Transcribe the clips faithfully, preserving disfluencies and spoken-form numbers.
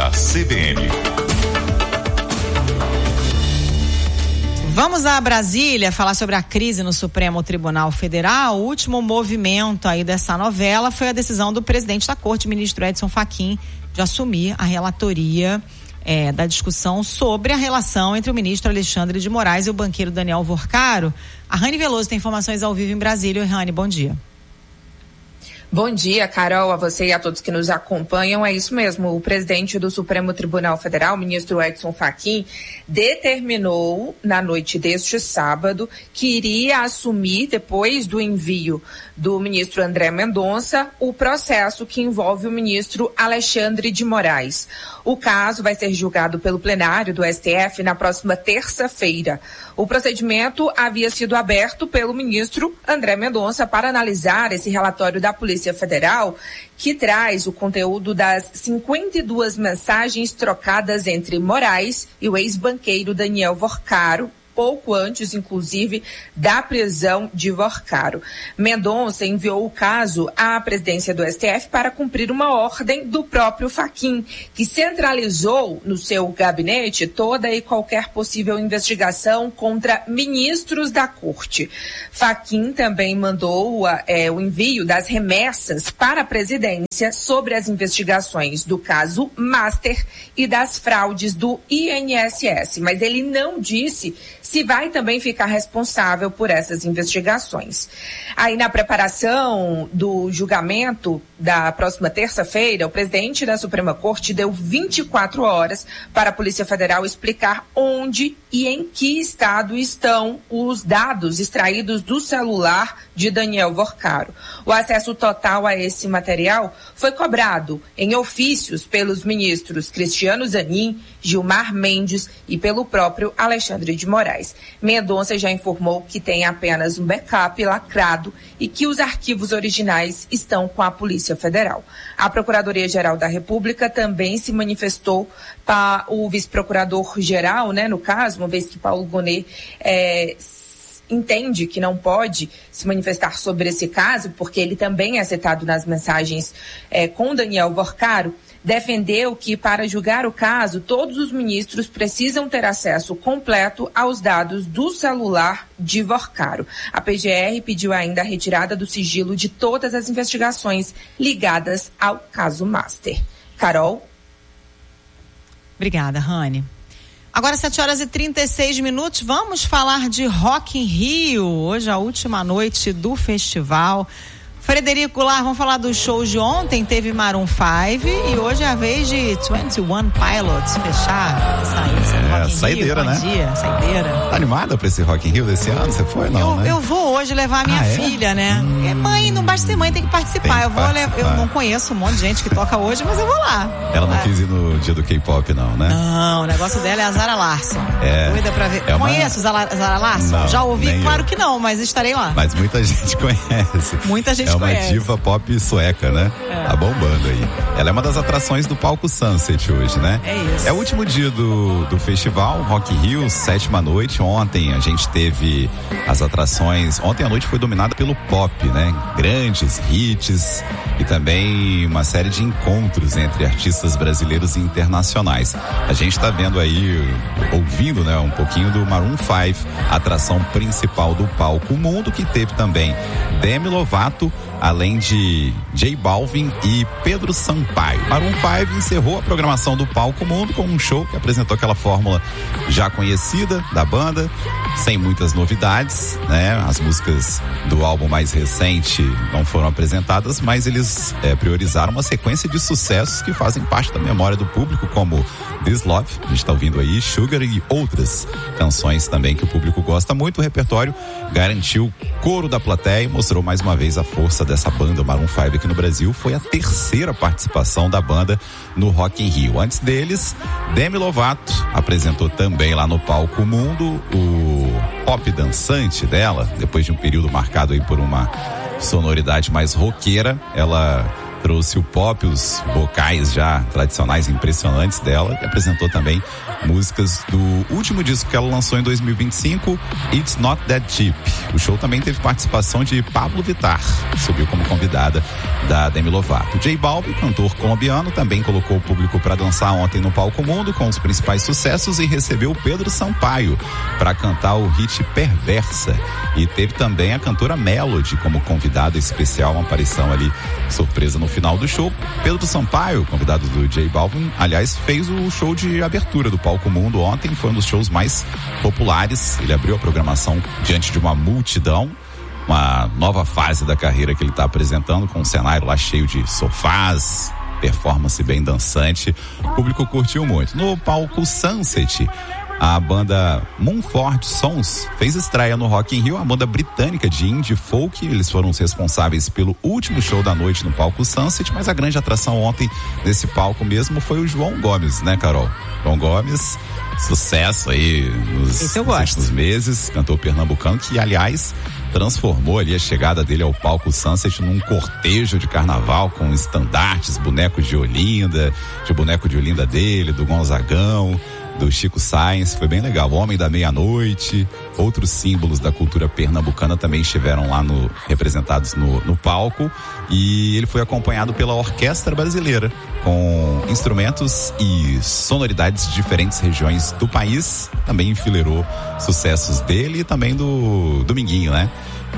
da C B N. Vamos a Brasília falar sobre a crise no Supremo Tribunal Federal. O último movimento aí dessa novela foi a decisão do presidente da Corte, ministro Edson Fachin, de assumir a relatoria é, da discussão sobre a relação entre o ministro Alexandre de Moraes e o banqueiro Daniel Worcaro. A Rani Veloso tem informações ao vivo em Brasília. Oi, Rani, bom dia. Bom dia, Carol, a você e a todos que nos acompanham. É isso mesmo, o presidente do Supremo Tribunal Federal, o ministro Edson Fachin, determinou na noite deste sábado que iria assumir, depois do envio do ministro André Mendonça, o processo que envolve o ministro Alexandre de Moraes. O caso vai ser julgado pelo plenário do S T F na próxima terça-feira. O procedimento havia sido aberto pelo ministro André Mendonça para analisar esse relatório da Polícia Federal, que traz o conteúdo das cinquenta e duas mensagens trocadas entre Moraes e o ex-banqueiro Daniel Worcaro, pouco antes, inclusive, da prisão de Worcaro. Mendonça enviou o caso à presidência do S T F para cumprir uma ordem do próprio Fachin, que centralizou no seu gabinete toda e qualquer possível investigação contra ministros da corte. Fachin também mandou é, o envio das remessas para a presidência sobre as investigações do caso Master e das fraudes do I N S S, mas ele não disse se vai também ficar responsável por essas investigações. Aí, na preparação do julgamento da próxima terça-feira, o presidente da Suprema Corte deu vinte e quatro horas para a Polícia Federal explicar onde e em que estado estão os dados extraídos do celular de Daniel Worcaro. O acesso total a esse material foi cobrado em ofícios pelos ministros Cristiano Zanin, Gilmar Mendes e pelo próprio Alexandre de Moraes. Mendonça já informou que tem apenas um backup lacrado e que os arquivos originais estão com a Polícia Federal. A Procuradoria-Geral da República também se manifestou para o vice-procurador-geral, né, no caso, uma vez que Paulo Gonet é, entende que não pode se manifestar sobre esse caso, porque ele também é citado nas mensagens é, com Daniel Worcaro, defendeu que, para julgar o caso, todos os ministros precisam ter acesso completo aos dados do celular de Worcaro. A P G R pediu ainda a retirada do sigilo de todas as investigações ligadas ao caso Master. Carol? Obrigada, Rani. Agora, sete horas e trinta e seis minutos, vamos falar de Rock in Rio. Hoje, a última noite do festival. Frederico Lar, vamos falar dos shows de ontem, teve Maroon cinco e hoje é a vez de vinte e um Pilots fechar, sair, é, saideira, Rio, né? Bom dia, saideira. Tá animada pra esse Rock in Rio desse ano? Você foi, não, eu, né? Eu vou hoje levar a minha ah, é? filha, né? Hum. É mãe, não basta ser mãe, tem que participar. Tem eu vou participar. levar, eu não conheço um monte de gente que toca hoje, mas eu vou lá. Ela não ah. quis ir no dia do K-pop, não, né? Não, o negócio dela é a Zara Larsson. É. Doida pra ver. É uma... Conheço Zara, Zara Larsson? Não, já ouvi? Claro eu. que não, mas estarei lá. Mas muita gente conhece. Muita gente conhece. É uma conhece. diva pop sueca, né? É. Tá bombando aí. Ela é uma das atrações do palco Sunset hoje, né? É isso. É o último dia do, do festival, Rock in Rio, sétima noite. Ontem a gente teve as atrações. Ontem a noite foi dominada pelo pop, né? Grandes hits e também uma série de encontros entre artistas brasileiros e internacionais. A gente tá vendo aí, ouvindo, né? Um pouquinho do Maroon cinco, atração principal do palco Mundo, que teve também Demi Lovato, além de J Balvin e Pedro Sampaio. Maroon cinco encerrou a programação do Palco Mundo com um show que apresentou aquela fórmula já conhecida da banda, sem muitas novidades, né? As músicas do álbum mais recente não foram apresentadas, mas eles é, priorizaram uma sequência de sucessos que fazem parte da memória do público, como This Love, a gente tá ouvindo aí, Sugar e outras canções também que o público gosta muito. O repertório garantiu coro da plateia e mostrou mais uma vez a força dessa banda Maroon cinco aqui no Brasil. Foi a terceira participação da banda no Rock in Rio. Antes deles, Demi Lovato apresentou também lá no Palco Mundo o pop dançante dela, depois de um período marcado aí por uma sonoridade mais roqueira. Ela trouxe o pop, os vocais já tradicionais impressionantes dela, e apresentou também músicas do último disco que ela lançou em dois mil e vinte e cinco, It's Not That Cheap. O show também teve participação de Pablo Vittar, subiu como convidada da Demi Lovato. J Balvin, cantor colombiano, também colocou o público para dançar ontem no Palco Mundo com os principais sucessos e recebeu Pedro Sampaio para cantar o hit Perversa. E teve também a cantora Melody como convidada especial, uma aparição ali surpresa no final do show. Pedro Sampaio, convidado do J Balvin, aliás, fez o show de abertura do Palco Mundo ontem, foi um dos shows mais populares. Ele abriu a programação diante de uma multidão, uma nova fase da carreira que ele está apresentando, com um cenário lá cheio de sofás, performance bem dançante. O público curtiu muito. No palco Sunset, a banda Mumford Sons fez estreia no Rock in Rio, a banda britânica de indie folk. Eles foram os responsáveis pelo último show da noite no palco Sunset, mas a grande atração ontem desse palco mesmo foi o João Gomes, né, Carol? João Gomes, sucesso aí nos, nos últimos meses, cantor pernambucano que, aliás, transformou ali a chegada dele ao palco Sunset num cortejo de carnaval com estandartes, bonecos de Olinda, de boneco de Olinda dele, do Gonzagão, do Chico Sainz. Foi bem legal. O Homem da Meia-Noite, outros símbolos da cultura pernambucana também estiveram lá no, representados no, no palco, e ele foi acompanhado pela Orquestra Brasileira, com instrumentos e sonoridades de diferentes regiões do país. Também enfileirou sucessos dele e também do Dominguinho, né?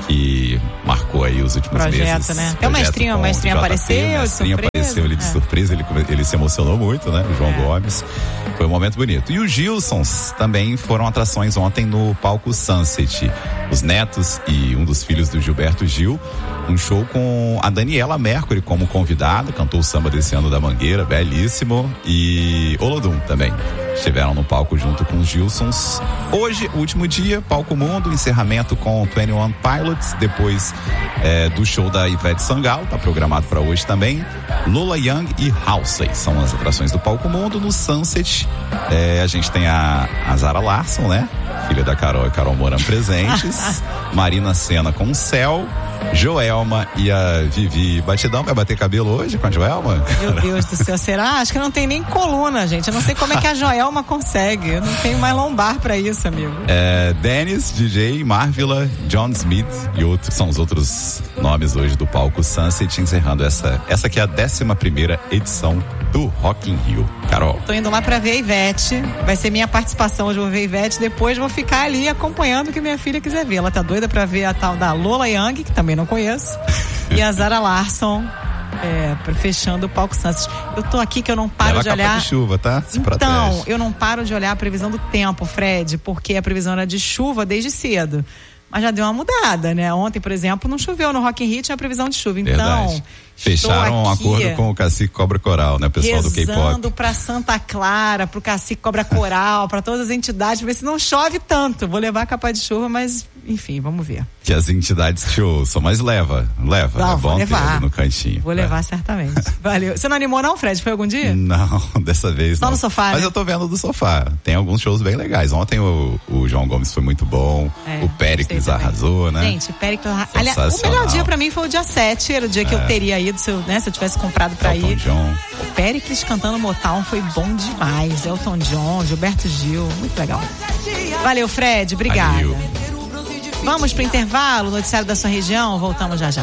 Que marcou aí os últimos projeto, meses. Né? Até o mestrinho, o mestrinho apareceu, o mestrinho apareceu ali de é. surpresa, ele, ele se emocionou muito, né? O João é. Gomes. Foi um momento bonito. E os Gilsons também foram atrações ontem no palco Sunset. Os netos e um dos filhos do Gilberto Gil, um show com a Daniela Mercury como convidada, cantou o samba desse ano da Mangueira, belíssimo, e Olodum também estiveram no palco junto com os Gilsons. Hoje, último dia, Palco Mundo, encerramento com vinte e um Pilots, depois é, do show da Ivete Sangalo, tá programado para hoje também. Lola Young e Halsey são as atrações do Palco Mundo. No Sunset, é, a gente tem a, a Zara Larsson, né? Filha da Carol e Carol Moran presentes. Marina Sena com o Céu. Joelma e a Vivi Batidão. Vai bater cabelo hoje com a Joelma? Meu Deus do céu, será? Acho que não tem nem coluna, gente. Eu não sei como é que a Joelma consegue. Eu não tenho mais lombar pra isso, amigo. É, Dennis, D J, Marvila, John Smith e outros são os outros nomes hoje do palco Sunset, encerrando essa, essa que é a décima primeira edição do Rock in Rio. Carol. Tô indo lá pra ver a Ivete. Vai ser minha participação hoje. Vou ver a Ivete. Depois vou ficar ali acompanhando o que minha filha quiser ver. Ela tá doida pra ver a tal da Lola Young, que também não conheço, e a Zara Larsson, é, fechando o palco Sunset. Eu tô aqui que eu não paro Leva de olhar. De chuva, tá? Se então, protege. Eu não paro de olhar a previsão do tempo, Fred, porque a previsão era de chuva desde cedo. Mas já deu uma mudada, né? Ontem, por exemplo, não choveu no Rock in Rio, tinha previsão de chuva. Então, verdade. Fecharam um acordo com o Cacique Cobra Coral, né? O pessoal do K-pop. Rezando pra Santa Clara, pro Cacique Cobra Coral, pra todas as entidades, ver se não chove tanto. Vou levar a capa de chuva, mas, enfim, vamos ver. Que as entidades te ouçam, mas leva, leva. Não, é bom levar. ter ali no cantinho. Vou levar, é. certamente. Valeu. Você não animou não, Fred? Foi algum dia? Não, dessa vez Só não. no sofá, Mas né? eu tô vendo do sofá. Tem alguns shows bem legais. Ontem o, o João Gomes foi muito bom. É, o Péricles arrasou, né? Gente, o Péricles arrasou. Aliás, o melhor dia pra mim foi o dia sete. Era o dia que é. eu teria ido, se eu, né, se eu tivesse comprado pra Elton ir. John. O Péricles cantando Motown foi bom demais. Elton John, Gilberto Gil, muito legal. Valeu, Fred, obrigada. Valeu. Vamos pro intervalo, noticiário da sua região, voltamos já já.